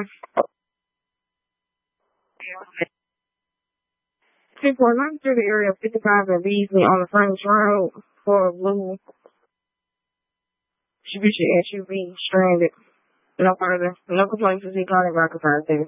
People are running through the area of 55 and Beasley on the French Road for a blue Mitsubishi SUV stranded. No further. No complaints was he calling back about things.